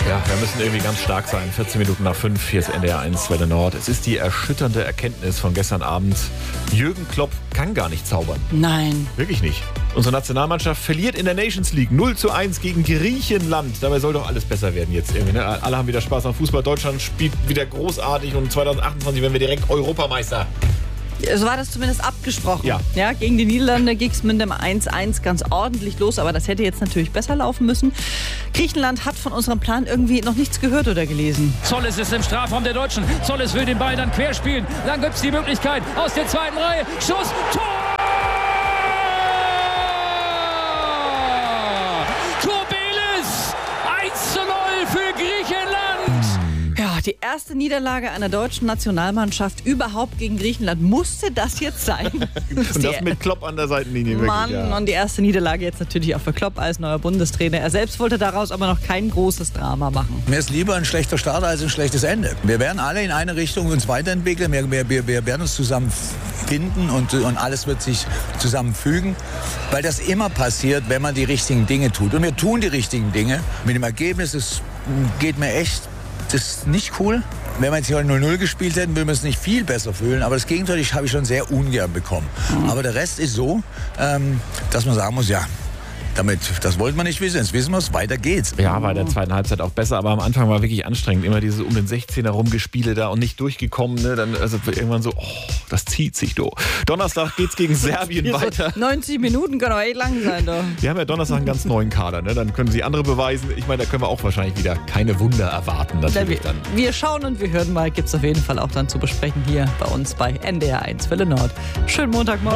Ja, wir müssen irgendwie ganz stark sein. 14 Minuten nach 5, hier ist NDR 1 Welle Nord. Es ist die erschütternde Erkenntnis von gestern Abend. Jürgen Klopp kann gar nicht zaubern. Nein. Wirklich nicht. Unsere Nationalmannschaft verliert in der Nations League 0:1 gegen Griechenland. Dabei soll doch alles besser werden jetzt irgendwie. Ne? Alle haben wieder Spaß am Fußball. Deutschland spielt wieder großartig und 2028 werden wir direkt Europameister. So war das zumindest abgesprochen. Ja. Gegen die Niederlande ging es mit dem 1:1 ganz ordentlich los, aber das hätte jetzt natürlich besser laufen müssen. Griechenland hat von unserem Plan irgendwie noch nichts gehört oder gelesen. Zolles ist im Strafraum der Deutschen. Zolles will den Ball dann querspielen. Dann gibt es die Möglichkeit aus der zweiten Reihe. Schuss, Tor! Turbelis! 1:0 für Griechenland! Ja, die erste Niederlage einer deutschen Nationalmannschaft überhaupt gegen Griechenland. Musste das jetzt sein? Und das mit Klopp an der Seitenlinie. Wirklich, Mann, ja. und die erste Niederlage jetzt natürlich auch für Klopp als neuer Bundestrainer. Er selbst wollte daraus aber noch kein großes Drama machen. Mir ist lieber ein schlechter Start als ein schlechtes Ende. Wir werden alle in eine Richtung uns weiterentwickeln. Wir werden uns zusammen finden und alles wird sich zusammenfügen. Weil das immer passiert, wenn man die richtigen Dinge tut. Und wir tun die richtigen Dinge. Mit dem Ergebnis, es geht mir echt, das ist nicht cool. Wenn wir jetzt hier 0:0 gespielt hätten, würden wir es nicht viel besser fühlen. Aber das Gegenteil habe ich schon sehr ungern bekommen. Aber der Rest ist so, dass man sagen muss, ja, das wollten wir nicht wissen. Jetzt wissen wir es, weiter geht's. Ja, war in der zweiten Halbzeit auch besser, aber am Anfang war wirklich anstrengend. Immer dieses um den 16er rumgespiele da und nicht durchgekommen. Ne? Dann irgendwann so, das zieht sich doch. Donnerstag geht's gegen Serbien weiter. 90 Minuten können auch echt lang sein. Doch. Wir haben ja Donnerstag einen ganz neuen Kader. Ne? Dann können sie andere beweisen. Ich meine, da können wir auch wahrscheinlich wieder keine Wunder erwarten. Natürlich dann. Wir schauen und wir hören mal. Gibt es auf jeden Fall auch dann zu besprechen hier bei uns bei NDR 1 Welle Nord. Schönen Montagmorgen.